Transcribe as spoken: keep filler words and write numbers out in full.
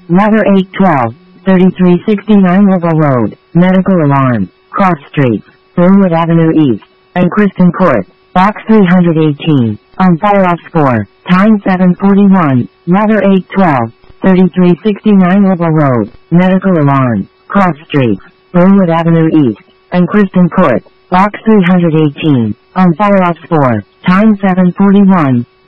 Ladder eight twelve, thirty-three sixty-nine Louisville Road, Medical Alarm, Cross Streets, Broomwood Avenue East, and Kristen Court, Box three eighteen, on Fireops four, time seven forty-one, Ladder eight twelve, thirty-three sixty-nine Louisville Road, Medical Alarm, Cross Streets, Broomwood Avenue East, and Kristen Court, Box three eighteen, on Fireops four, time seven forty-one,